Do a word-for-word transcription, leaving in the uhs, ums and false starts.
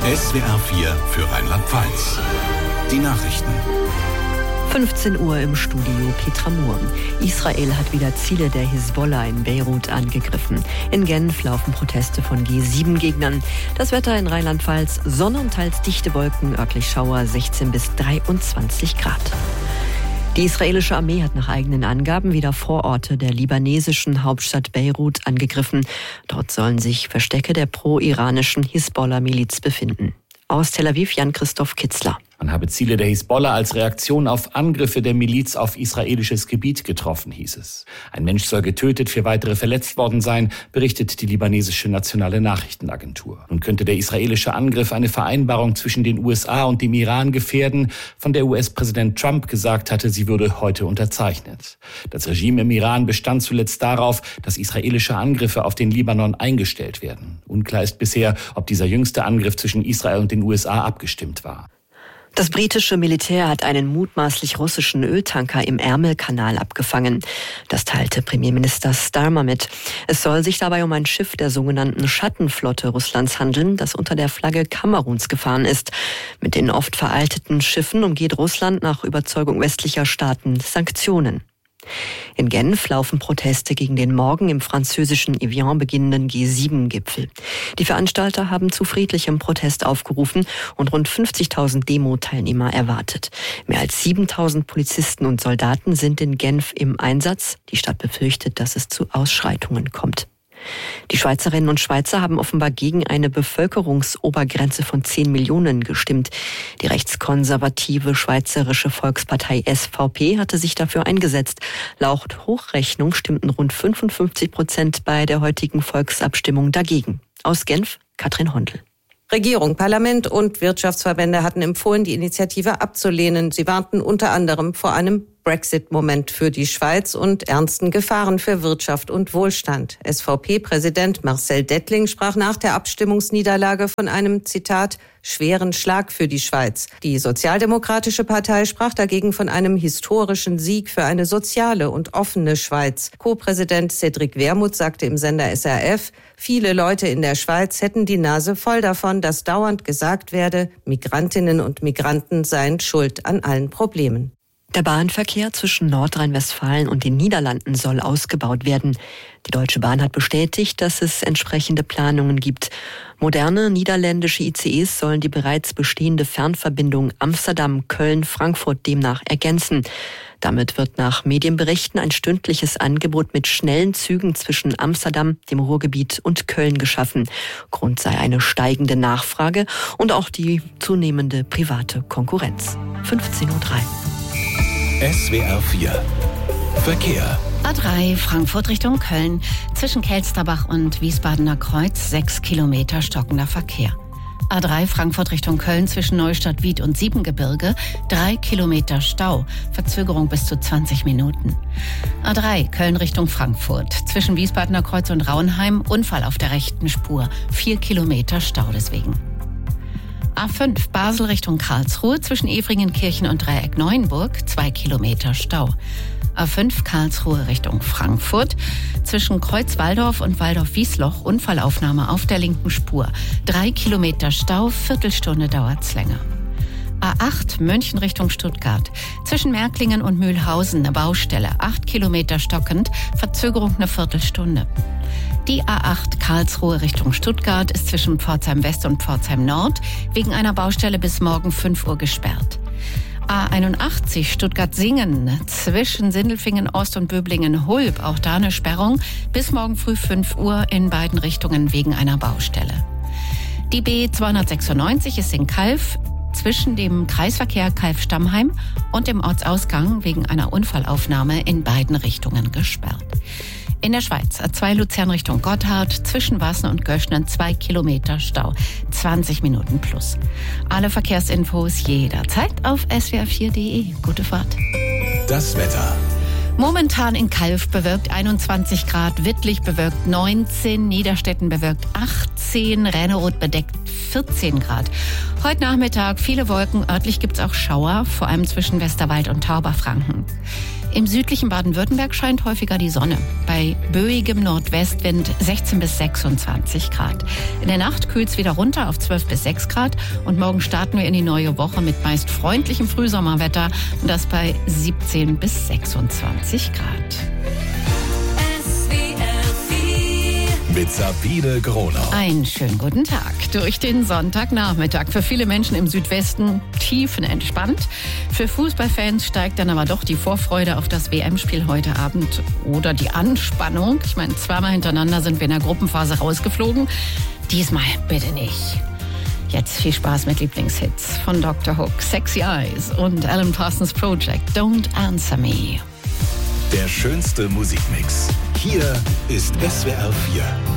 S W R vier für Rheinland-Pfalz. Die Nachrichten. fünfzehn Uhr im Studio Petra Mohr. Israel hat wieder Ziele der Hisbollah in Beirut angegriffen. In Genf laufen Proteste von G sieben Gegnern. Das Wetter in Rheinland-Pfalz: Sonne und teils dichte Wolken, örtlich Schauer, sechzehn bis dreiundzwanzig Grad. Die israelische Armee hat nach eigenen Angaben wieder Vororte der libanesischen Hauptstadt Beirut angegriffen. Dort sollen sich Verstecke der pro-iranischen Hisbollah-Miliz befinden. Aus Tel Aviv Jan-Christoph Kitzler. Man habe Ziele der Hisbollah als Reaktion auf Angriffe der Miliz auf israelisches Gebiet getroffen, hieß es. Ein Mensch soll getötet, vier weitere verletzt worden sein, berichtet die libanesische nationale Nachrichtenagentur. Nun könnte der israelische Angriff eine Vereinbarung zwischen den U S A und dem Iran gefährden, von der U S-Präsident Trump gesagt hatte, sie würde heute unterzeichnet. Das Regime im Iran bestand zuletzt darauf, dass israelische Angriffe auf den Libanon eingestellt werden. Unklar ist bisher, ob dieser jüngste Angriff zwischen Israel und den U S A abgestimmt war. Das britische Militär hat einen mutmaßlich russischen Öltanker im Ärmelkanal abgefangen. Das teilte Premierminister Starmer mit. Es soll sich dabei um ein Schiff der sogenannten Schattenflotte Russlands handeln, das unter der Flagge Kameruns gefahren ist. Mit den oft veralteten Schiffen umgeht Russland nach Überzeugung westlicher Staaten Sanktionen. In Genf laufen Proteste gegen den morgen im französischen Evian beginnenden G sieben Gipfel. Die Veranstalter haben zu friedlichem Protest aufgerufen und rund fünfzigtausend Demo-Teilnehmer erwartet. Mehr als siebentausend Polizisten und Soldaten sind in Genf im Einsatz. Die Stadt befürchtet, dass es zu Ausschreitungen kommt. Die Schweizerinnen und Schweizer haben offenbar gegen eine Bevölkerungsobergrenze von zehn Millionen gestimmt. Die rechtskonservative Schweizerische Volkspartei S V P hatte sich dafür eingesetzt. Laut Hochrechnung stimmten rund fünfundfünfzig Prozent bei der heutigen Volksabstimmung dagegen. Aus Genf, Katrin Hondel. Regierung, Parlament und Wirtschaftsverbände hatten empfohlen, die Initiative abzulehnen. Sie warnten unter anderem vor einem Brexit-Moment für die Schweiz und ernsten Gefahren für Wirtschaft und Wohlstand. S V P-Präsident Marcel Dettling sprach nach der Abstimmungsniederlage von einem, Zitat, schweren Schlag für die Schweiz. Die Sozialdemokratische Partei sprach dagegen von einem historischen Sieg für eine soziale und offene Schweiz. Co-Präsident Cédric Wermuth sagte im Sender S R F, viele Leute in der Schweiz hätten die Nase voll davon, dass dauernd gesagt werde, Migrantinnen und Migranten seien schuld an allen Problemen. Der Bahnverkehr zwischen Nordrhein-Westfalen und den Niederlanden soll ausgebaut werden. Die Deutsche Bahn hat bestätigt, dass es entsprechende Planungen gibt. Moderne niederländische I C Es sollen die bereits bestehende Fernverbindung Amsterdam-Köln-Frankfurt demnach ergänzen. Damit wird nach Medienberichten ein stündliches Angebot mit schnellen Zügen zwischen Amsterdam, dem Ruhrgebiet und Köln geschaffen. Grund sei eine steigende Nachfrage und auch die zunehmende private Konkurrenz. fünfzehn Uhr drei. S W R vier Verkehr. A drei Frankfurt Richtung Köln. Zwischen Kelsterbach und Wiesbadener Kreuz sechs Kilometer stockender Verkehr. A drei Frankfurt Richtung Köln zwischen Neustadt Wied und Siebengebirge drei Kilometer Stau. Verzögerung bis zu zwanzig Minuten. A drei Köln Richtung Frankfurt. Zwischen Wiesbadener Kreuz und Rauenheim Unfall auf der rechten Spur. vier Kilometer Stau deswegen. A fünf Basel Richtung Karlsruhe zwischen Efringenkirchen und Dreieck Neuenburg zwei Kilometer Stau. A fünf Karlsruhe Richtung Frankfurt zwischen Kreuz-Walldorf und Walldorf-Wiesloch Unfallaufnahme auf der linken Spur. drei Kilometer Stau, Viertelstunde dauert's länger. A acht München Richtung Stuttgart. Zwischen Märklingen und Mühlhausen eine Baustelle. acht Kilometer stockend, Verzögerung eine Viertelstunde. Die A acht Karlsruhe Richtung Stuttgart ist zwischen Pforzheim West und Pforzheim Nord wegen einer Baustelle bis morgen fünf Uhr gesperrt. A einundachtzig Stuttgart-Singen zwischen Sindelfingen Ost und Böblingen-Hulb, auch da eine Sperrung, bis morgen früh fünf Uhr in beiden Richtungen wegen einer Baustelle. Die B zweihundertsechsundneunzig ist in Calw zwischen dem Kreisverkehr Calw-Stammheim und dem Ortsausgang wegen einer Unfallaufnahme in beiden Richtungen gesperrt. In der Schweiz A zwei Luzern Richtung Gotthard zwischen Wassen und Göschnen zwei Kilometer Stau, zwanzig Minuten plus. Alle Verkehrsinfos jederzeit auf S W R vier punkt de. Gute Fahrt. Das Wetter. Momentan in Calw bewölkt einundzwanzig Grad, Wittlich bewölkt neunzehn, Niederstetten bewölkt achtzehn, Renneroth bedeckt vierzehn Grad. Heute Nachmittag viele Wolken, örtlich gibt's auch Schauer, vor allem zwischen Westerwald und Tauberfranken. Im südlichen Baden-Württemberg scheint häufiger die Sonne. Bei böigem Nordwestwind sechzehn bis sechsundzwanzig Grad. In der Nacht kühlt es wieder runter auf zwölf bis sechs Grad. Und morgen starten wir in die neue Woche mit meist freundlichem Frühsommerwetter. Und das bei siebzehn bis sechsundzwanzig Grad. Mit Sabine Gronau. Einen schönen guten Tag durch den Sonntagnachmittag. Für viele Menschen im Südwesten tiefenentspannt. Für Fußballfans steigt dann aber doch die Vorfreude auf das W M-Spiel heute Abend oder die Anspannung. Ich meine, zweimal hintereinander sind wir in der Gruppenphase rausgeflogen. Diesmal bitte nicht. Jetzt viel Spaß mit Lieblingshits von Doktor Hook, Sexy Eyes und Alan Parsons Project, Don't Answer Me. Der schönste Musikmix. Hier ist S W R vier.